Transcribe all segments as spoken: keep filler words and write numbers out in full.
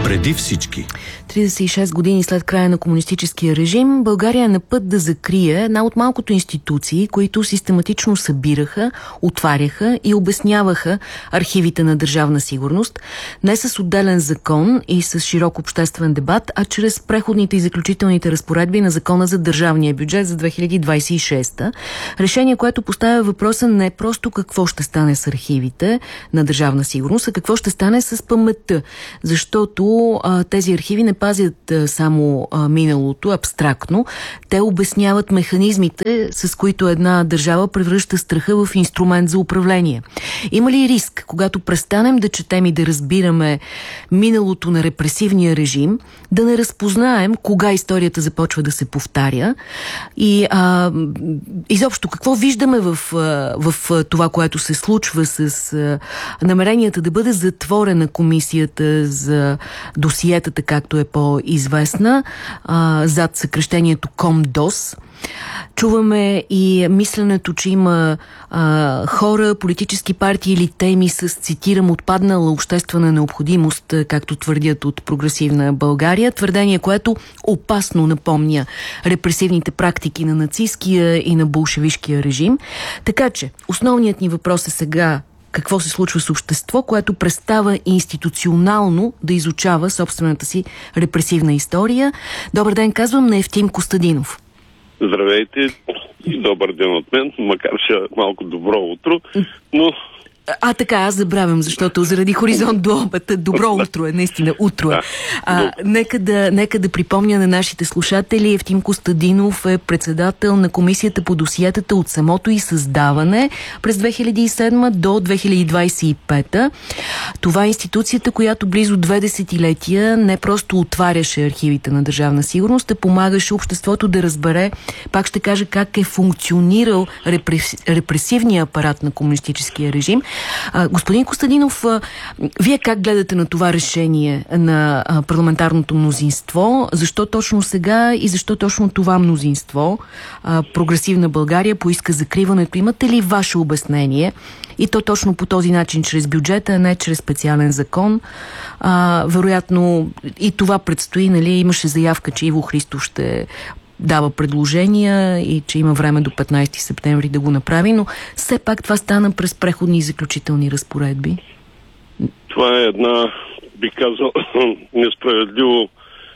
Преди всички. тридесет и шест години след края на комунистическия режим, България е на път да закрие една от малкото институции, които систематично събираха, отваряха и обясняваха архивите на Държавна сигурност, не с отделен закон и с широк обществен дебат, а чрез преходните и заключителните разпоредби на Закона за държавния бюджет за две хиляди двадесет и шеста. Решение, което поставя въпроса не просто какво ще стане с архивите на Държавна сигурност, а какво ще стане с паметта. Защото а, тези архиви не пазят а, само а, миналото абстрактно. Те обясняват механизмите, с които една държава превръща страха в инструмент за управление. Има ли риск, когато престанем да четем и да разбираме миналото на репресивния режим, да не разпознаем кога историята започва да се повтаря и а, изобщо какво виждаме в, в това, което се случва с а, намеренията да бъде затворена комисията за досиетата, както е по-известна, а, зад съкръщението КОМДОС. Чуваме и мисленето, че има а, хора, политически партии или теми с, цитирам, отпаднала обществена необходимост, както твърдят от Прогресивна България. Твърдение, което опасно напомня репресивните практики на нацистския и на болшевишкия режим. Така че, основният ни въпрос е сега: какво се случва с общество, което престава институционално да изучава собствената си репресивна история? Добър ден, казвам на Евтим Костадинов. Здравейте и добър ден от мен, макар че малко добро утро, но... А, така, аз забравям, защото заради хоризонт до обед, добро утро е, наистина, утро е. А, нека, да, нека да припомня на нашите слушатели, Евтим Костадинов е председател на комисията по досиетата от самото и създаване през две хиляди и седма до две хиляди двадесет и пета. Това е институцията, която близо две десетилетия не просто отваряше архивите на Държавна сигурност, а помагаше обществото да разбере, пак ще кажа, как е функционирал репрес... репресивния апарат на комунистическия режим. А, господин Костадинов, а, вие как гледате на това решение на а, парламентарното мнозинство? Защо точно сега и защо точно това мнозинство, а, Прогресивна България, поиска закриването? Имате ли ваше обяснение? И то точно по този начин, чрез бюджета, а не чрез специален закон. А, вероятно и това предстои, нали? Имаше заявка, че Иво Христов ще дава предложения и че има време до петнадесети септември да го направи, но все пак това стана през преходни и заключителни разпоредби. Това е една, би казал, несправедливо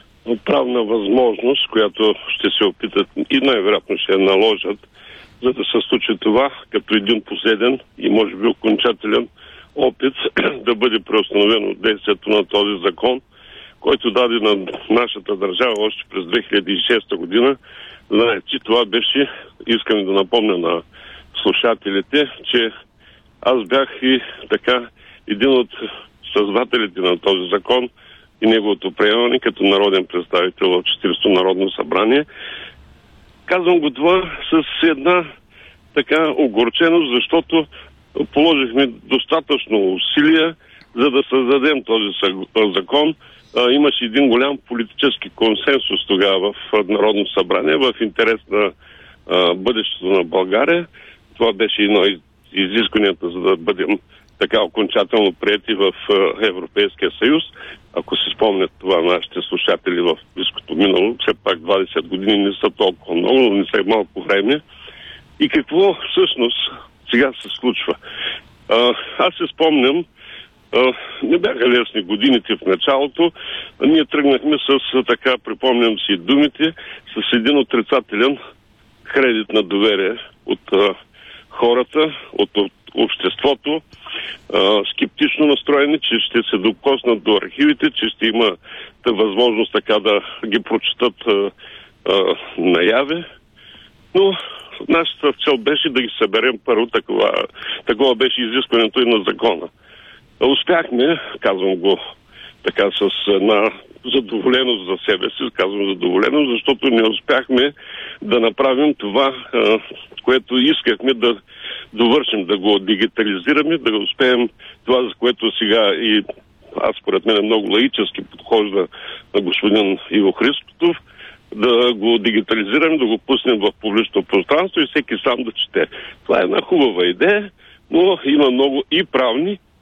правна възможност, която ще се опитат и най-вероятно ще я наложат, за да се случи това като един последен и може би окончателен опит да бъде преустановено действието на този закон, който даде на нашата държава още през две хиляди и шеста година. Знаете, това беше, искам да напомня на слушателите, че аз бях и така един от създателите на този закон и неговото приемане като народен представител в четиридесетото Народно събрание. Казвам го това с една така огорченост, защото положихме достатъчно усилия, за да създадем този закон. А, имаше един голям политически консенсус тогава в Народно събрание в интерес на а, бъдещето на България. Това беше едно из изискванията, за да бъдем така окончателно приети в а, Европейския съюз. Ако се спомнят това нашите слушатели в близкото минало, все пак двадесет години не са толкова много, но не са малко време. И какво всъщност сега се случва? А, аз се спомням, Uh, не бяха лесни годините в началото. Ние тръгнахме с, така, припомням си думите, с един отрицателен кредит на доверие от uh, хората, от, от обществото, uh, скептично настроени, че ще се докоснат до архивите, че ще има възможност така да ги прочитат uh, uh, наяве. Но нашата цел беше да ги съберем първо. Такова, такова беше изискването и на закона. Успяхме, казвам го така с една задоволеност за себе си, казвам задоволеност, защото не успяхме да направим това, което искахме да довършим, да го дигитализираме, да успеем това, за което сега и аз според мен много лаически подхожда на господин Иво Христов, да го дигитализираме, да го пуснем в публично пространство и всеки сам да чете. Това е една хубава идея, но има много и правни,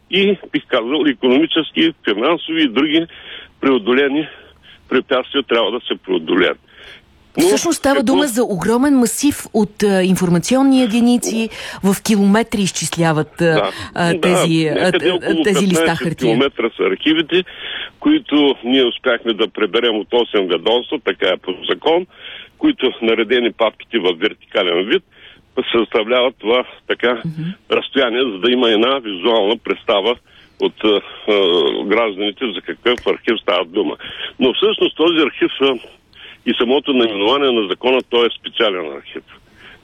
и, бих казал, икономически, финансови и други преодолени препятствия трябва да се преодолят. Но, всъщност става какво... дума за огромен масив от а, информационни единици, в километри изчисляват да, а, тези, да, а, тези листа хартия. Километра са архивите, които ние успяхме да преберем от осем ведомства, така е по закон, които наредени папките в вертикален вид съставляват това така mm-hmm. разстояние, за да има една визуална представа от а, а, гражданите за какъв архив става дума. Но всъщност този архив а, и самото наименование на закона, той е специален архив.